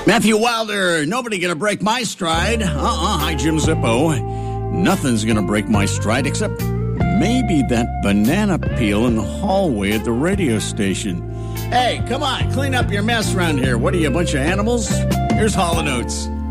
Matthew Wilder, nobody gonna break my stride. Hi, Jim Zippo. Nothing's gonna break my stride except maybe that banana peel in the hallway at the radio station. Hey, come on, clean up your mess around here. What are you, a bunch of animals? Here's Hall & Oates.